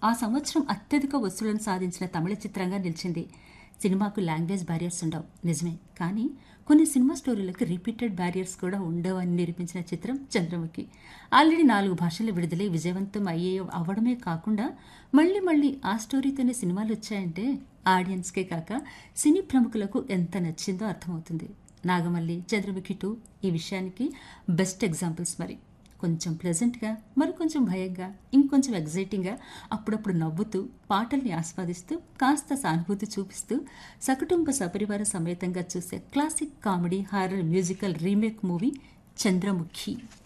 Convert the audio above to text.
ఆ సంవత్సరం అత్యధిక వసూళ్లను సాధించిన తమిళ చిత్రంగా నిలిచింది. సినిమాకు లాంగ్వేజ్ బ్యారియర్స్ ఉండవు నిజమే, కానీ కొన్ని సినిమా స్టోరీలకు రిపీటెడ్ బ్యారియర్స్ కూడా ఉండవని నిరూపించిన చిత్రం చంద్రముఖి. ఆల్రెడీ 4 భాషల్లో విడుదలై విజయవంతం అవ్వడమే కాకుండా మళ్ళీ మళ్ళీ ఆ స్టోరీతోనే సినిమాలు వచ్చాయంటే ఆడియన్స్కే కాక సినీ ప్రముఖులకు ఎంత నచ్చిందో అర్థమవుతుంది. నాగమల్లి, చంద్రముఖి 2 ఈ విషయానికి బెస్ట్ ఎగ్జాంపుల్స్. మరి కొంచెం ప్లెజెంట్గా, మరి కొంచెం భయంగా, ఇంకొంచెం ఎగ్జైటింగ్గా, అప్పుడప్పుడు నవ్వుతూ పాటల్ని ఆస్వాదిస్తూ కాస్త సానుభూతి చూపిస్తూ సకుటుంబ సపరివార సమేతంగా చూసే classic comedy horror musical remake movie Chandramukhi.